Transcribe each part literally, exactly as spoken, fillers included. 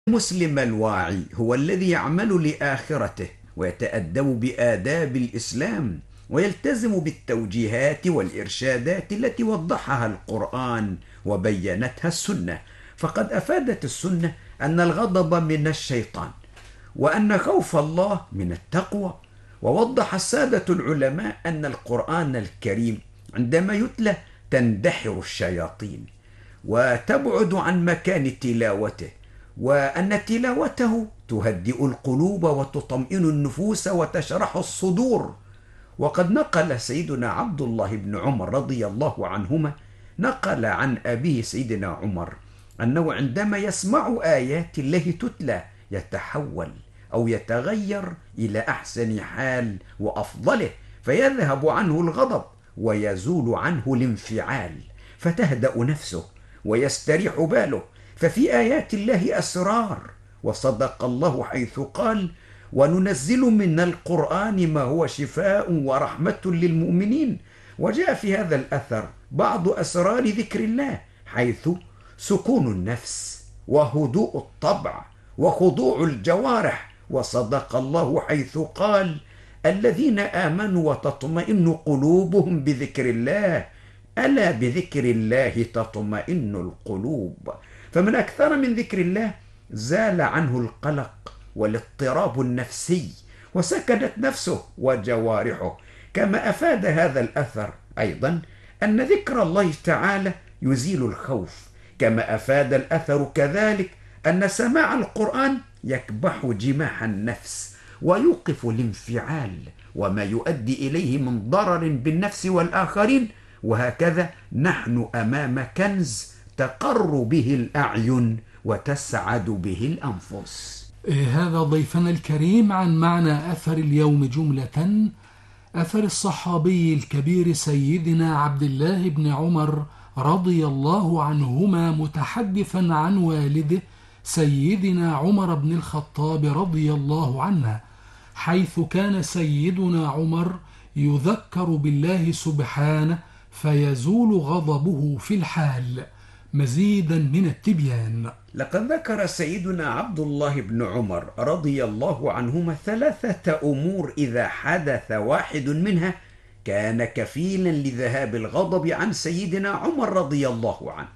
المسلم الواعي هو الذي يعمل لآخرته ويتأدب بآداب الإسلام ويلتزم بالتوجيهات والإرشادات التي وضحها القرآن وبينتها السنة. فقد أفادت السنة أن الغضب من الشيطان وأن خوف الله من التقوى. ووضح السادة العلماء أن القرآن الكريم عندما يتلى تندحر الشياطين وتبعد عن مكان تلاوته، وأن تلاوته تهدئ القلوب وتطمئن النفوس وتشرح الصدور. وقد نقل سيدنا عبد الله بن عمر رضي الله عنهما نقل عن أبيه سيدنا عمر أنه عندما يسمع آيات الله تتلى يتحول أو يتغير إلى أحسن حال وأفضله، فيذهب عنه الغضب ويزول عنه الانفعال، فتهدأ نفسه ويستريح باله. ففي آيات الله أسرار، وصدق الله حيث قال: وننزل من القرآن ما هو شفاء ورحمة للمؤمنين. وجاء في هذا الأثر بعض أسرار ذكر الله، حيث سكون النفس وهدوء الطبع وخضوع الجوارح. وصدق الله حيث قال: الذين آمنوا وتطمئن قلوبهم بذكر الله، ألا بذكر الله تطمئن القلوب. فمن أكثر من ذكر الله زال عنه القلق والاضطراب النفسي وسكنت نفسه وجوارحه. كما أفاد هذا الأثر أيضا أن ذكر الله تعالى يزيل الخوف. كما أفاد الأثر كذلك أن سماع القرآن يكبح جماح النفس ويوقف الانفعال وما يؤدي إليه من ضرر بالنفس والآخرين. وهكذا نحن أمام كنز تقر به الأعين وتسعد به الأنفس. هذا ضيفنا الكريم عن معنى أثر اليوم جملة. أثر الصحابي الكبير سيدنا عبد الله بن عمر رضي الله عنهما متحدثا عن والده سيدنا عمر بن الخطاب رضي الله عنه، حيث كان سيدنا عمر يذكر بالله سبحانه فيزول غضبه في الحال. مزيدا من التبيان. لقد ذكر سيدنا عبد الله بن عمر رضي الله عنهما ثلاثة أمور إذا حدث واحد منها كان كفيلا لذهاب الغضب عن سيدنا عمر رضي الله عنه.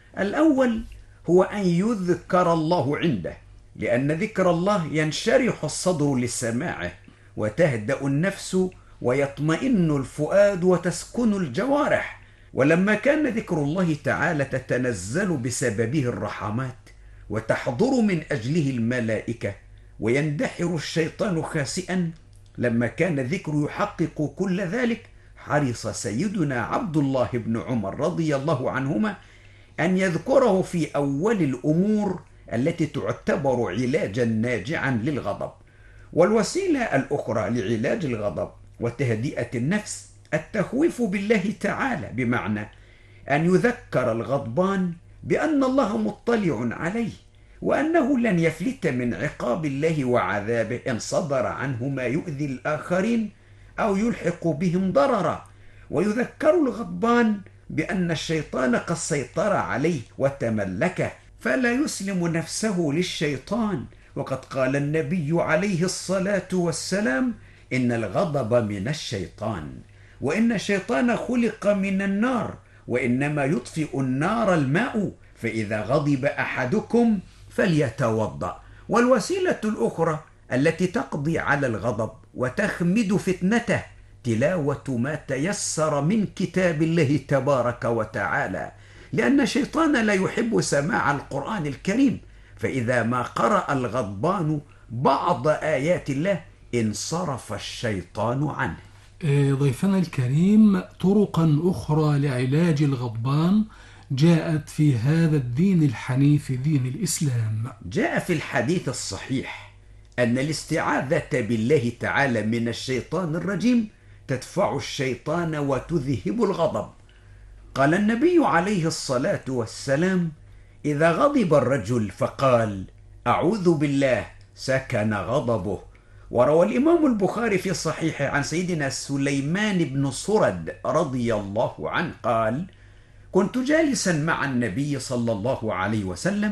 الأول هو أن يذكر الله عنده، لأن ذكر الله ينشرح الصدر لسماعه وتهدأ النفس ويطمئن الفؤاد وتسكن الجوارح. ولما كان ذكر الله تعالى تتنزل بسببه الرحمات وتحضر من أجله الملائكة ويندحر الشيطان خاسئا، لما كان الذكر يحقق كل ذلك حرص سيدنا عبد الله بن عمر رضي الله عنهما أن يذكره في أول الأمور التي تعتبر علاجا ناجعا للغضب. والوسيلة الأخرى لعلاج الغضب وتهدئة النفس التخويف بالله تعالى، بمعنى أن يذكر الغضبان بأن الله مطلع عليه وأنه لن يفلت من عقاب الله وعذابه إن صدر عنه ما يؤذي الآخرين أو يلحق بهم ضررا. ويذكر الغضبان بأن الشيطان قد سيطر عليه وتملكه، فلا يسلم نفسه للشيطان. وقد قال النبي عليه الصلاة والسلام: إن الغضب من الشيطان، وإن الشيطان خلق من النار، وإنما يطفئ النار الماء، فإذا غضب أحدكم فليتوضأ. والوسيلة الأخرى التي تقضي على الغضب وتخمد فتنته تلاوة ما تيسر من كتاب الله تبارك وتعالى، لأن الشيطان لا يحب سماع القرآن الكريم، فإذا ما قرأ الغضبان بعض آيات الله انصرف الشيطان عنه. ضيفنا الكريم، طرقا أخرى لعلاج الغضبان جاءت في هذا الدين الحنيف دين الإسلام. جاء في الحديث الصحيح أن الاستعاذة بالله تعالى من الشيطان الرجيم تدفع الشيطان وتذهب الغضب. قال النبي عليه الصلاة والسلام: إذا غضب الرجل فقال أعوذ بالله سكن غضبه. وروى الإمام البخاري في صحيحه عن سيدنا سليمان بن سرد رضي الله عنه قال: كنت جالسا مع النبي صلى الله عليه وسلم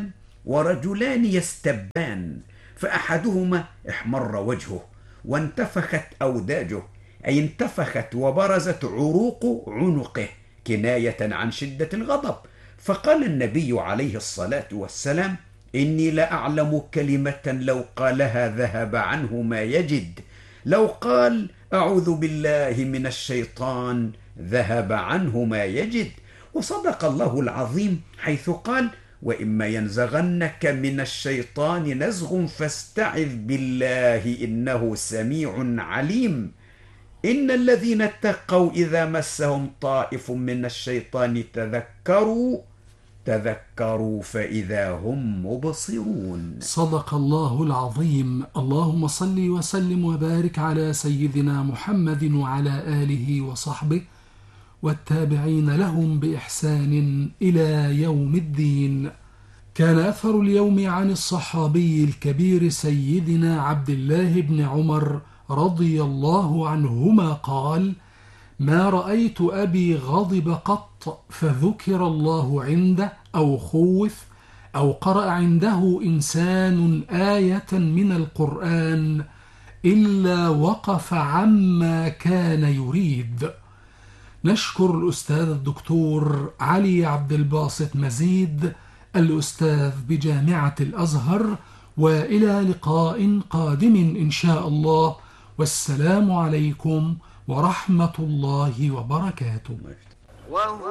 ورجلان يستبان، فأحدهما احمر وجهه وانتفخت أوداجه، أي انتفخت وبرزت عروق عنقه كناية عن شدة الغضب. فقال النبي عليه الصلاة والسلام: إني لأعلم كلمة لو قالها ذهب عنه ما يجد، لو قال أعوذ بالله من الشيطان ذهب عنه ما يجد. وصدق الله العظيم حيث قال: وإما ينزغنك من الشيطان نزغ فاستعذ بالله إنه سميع عليم. إن الذين اتقوا إذا مسهم طائف من الشيطان تذكروا تذكروا فإذا هم مبصرون. صدق الله العظيم. اللهم صل وسلم وبارك على سيدنا محمد وعلى آله وصحبه والتابعين لهم بإحسان إلى يوم الدين. كان أثر اليوم عن الصحابي الكبير سيدنا عبد الله بن عمر رضي الله عنهما قال: ما رأيت أبي غضب قط فذكر الله عنده أو خوف أو قرأ عنده إنسان آية من القرآن إلا وقف عما كان يريد. نشكر الأستاذ الدكتور علي عبد الباسط مزيد، الأستاذ بجامعة الأزهر، وإلى لقاء قادم إن شاء الله، والسلام عليكم ورحمة الله وبركاته.